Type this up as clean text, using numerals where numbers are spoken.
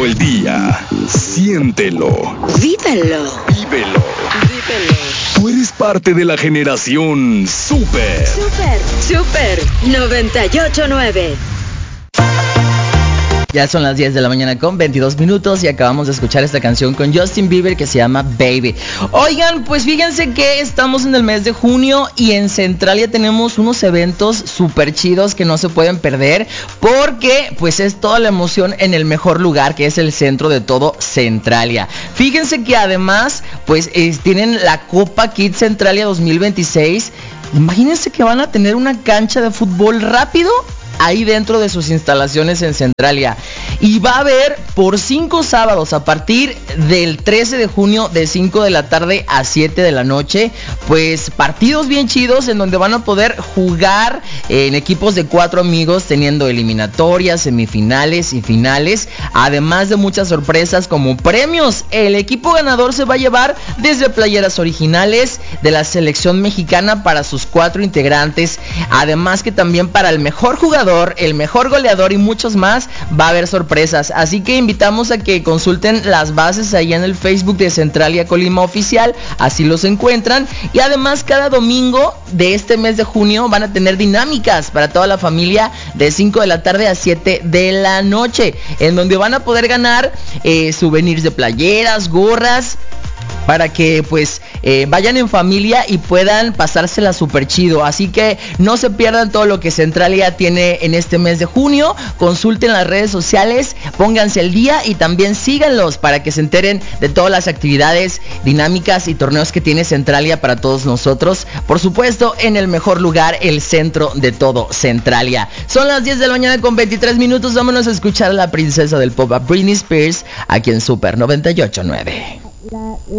todo el día. Siéntelo. Vívelo. Vívelo. Tú eres parte de la generación Super. Super 98.9. Ya son las 10 de la mañana con 22 minutos y acabamos de escuchar esta canción con Justin Bieber que se llama Baby. Oigan, pues fíjense que estamos en el mes de junio y en Centralia tenemos unos eventos súper chidos que no se pueden perder porque pues es toda la emoción en el mejor lugar, que es el centro de todo Centralia. Fíjense que además pues tienen la Copa Kids Centralia 2026. Imagínense que van a tener una cancha de fútbol rápido ahí dentro de sus instalaciones en Centralia. Y va a haber por 5 sábados a partir del 13 de junio de 5 de la tarde a 7 de la noche, pues partidos bien chidos en donde van a poder jugar en equipos de 4 amigos, teniendo eliminatorias, semifinales y finales, además de muchas sorpresas como premios. El equipo ganador se va a llevar desde playeras originales de la selección mexicana para sus 4 integrantes, además que también para el mejor jugador, el mejor goleador y muchos más va a haber sorpresas. Así que invitamos a que consulten las bases ahí en el Facebook de Centralia Colima Oficial, así los encuentran. Y además cada domingo de este mes de junio van a tener dinámicas para toda la familia de 5 de la tarde a 7 de la noche, en donde van a poder ganar souvenirs de playeras, gorras, para que pues vayan en familia y puedan pasársela súper chido. Así que no se pierdan todo lo que Centralia tiene en este mes de junio. Consulten las redes sociales, pónganse el día y también síganlos para que se enteren de todas las actividades, dinámicas y torneos que tiene Centralia para todos nosotros. Por supuesto, en el mejor lugar, el centro de todo Centralia. Son las 10 de la mañana con 23 minutos. Vámonos a escuchar a la princesa del pop, a Britney Spears, aquí en Super 98.9.